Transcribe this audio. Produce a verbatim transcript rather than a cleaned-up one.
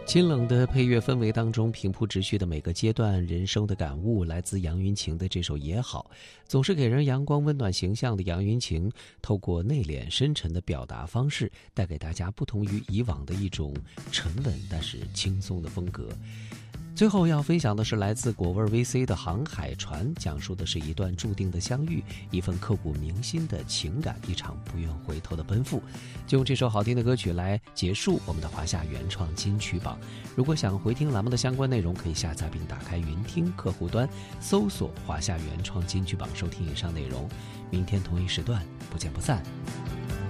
清冷的配乐氛围当中，平铺直叙的每个阶段人生的感悟，来自杨云晴的这首《也好》，总是给人阳光温暖形象的杨云晴，透过内敛深沉的表达方式，带给大家不同于以往的一种沉稳但是轻松的风格。最后要分享的是来自果味 V C 的《航海船》，讲述的是一段注定的相遇，一份刻骨铭心的情感，一场不愿回头的奔赴。就用这首好听的歌曲来结束我们的华夏原创金曲榜。如果想回听栏目的相关内容，可以下载并打开云听客户端，搜索华夏原创金曲榜收听以上内容。明天同一时段不见不散。